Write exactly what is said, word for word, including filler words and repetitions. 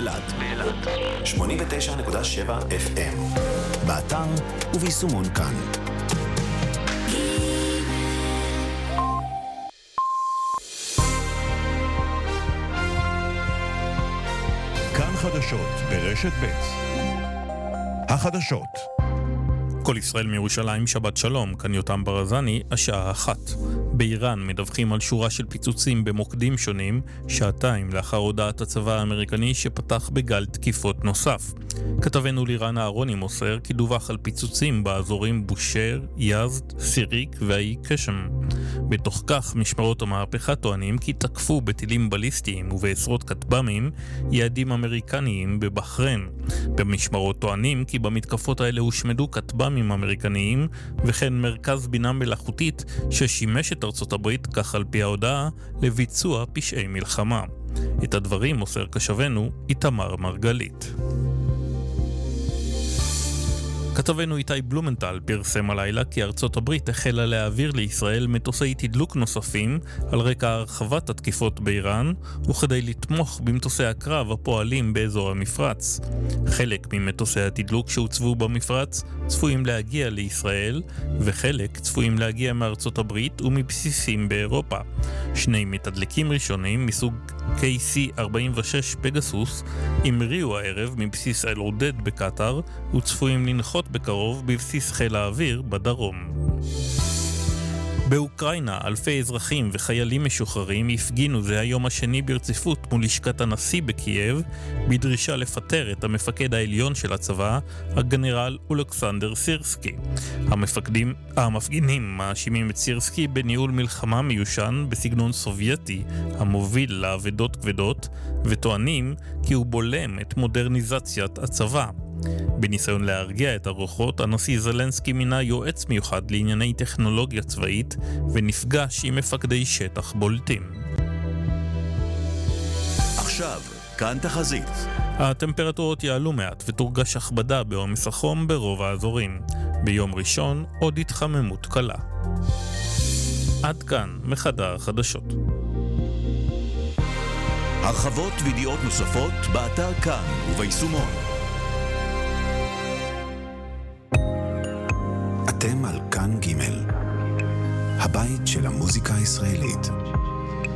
באילת שמונים ותשע נקודה שבע אף אם, באתר וביישומון כאן. כאן חדשות ברשת ב'. החדשות. כל ישראל מירושלים, שבת שלום, כאן יותם ברזני, השעה אחת. באיראן מדווחים על שורה של פיצוצים במוקדים שונים, שעתיים לאחר הודעת הצבא האמריקני שפתח בגל תקיפות נוסף. כתבנו לירן אהרוני מוסר כי דווח על פיצוצים באזורים בושר, יזד, סיריק והאי קשם. בתוך כך משמרות המהפכה טוענים כי תקפו בטילים בליסטיים ובעשרות כטב"מים יעדים אמריקניים בבחריין. במשמרות טוענים כי במתקפות האלה הושמדו כטב"מים אמריקניים וכן מרכז בינה מלאכותית ששימש את ארצות הברית, כך על פי ההודעה, לביצוע פשעי מלחמה. את הדברים מוסר קשבנו איתמר מרגלית. כתבנו איתי בלומנטל פרסם הלילה כי ארצות הברית החלה להעביר לישראל מטוסי תדלוק נוספים על רקע הרחבת התקיפות באיראן וכדי לתמוך במטוסי הקרב הפועלים באזור המפרץ. חלק ממטוסי התדלוק שהוצבו במפרץ צפויים להגיע לישראל וחלק צפויים להגיע מארצות הברית ומבסיסים באירופה. שני מתדלקים ראשונים מסוג קיי סי ארבעים ושש פגסוס המריאו הערב מבסיס אל עודד בקטר וצפויים לנחות בקרוב בבסיס חיל האוויר בדרום. באוקראינה אלפי אזרחים וחיילים משוחררים הפגינו זה היום השני ברציפות מול לשכת הנשיא בקייב בדרישה לפטר את המפקד העליון של הצבא, הגנרל אולכסנדר סירסקי. המפקדים, המפגינים מאשימים את סירסקי בניהול מלחמה מיושן בסגנון סובייטי המוביל לעבדות כבדות וטוענים כי הוא בולם את מודרניזציית הצבא. בניסיון להרגיע את הרוחות, הנשיא זלנסקי מינה יועץ מיוחד לענייני טכנולוגיה צבאית ונפגש עם מפקדי שטח בולטים. עכשיו, כאן תחזית. הטמפרטורות יעלו מעט ותורגש הכבדה בעומס החום ברוב האזורים. ביום ראשון עוד התחממות קלה. עד כאן מחדר החדשות. הרחבות וידיעות נוספות באתר כאן וביישומון. אתם על כאן ג', הבית של המוזיקה הישראלית.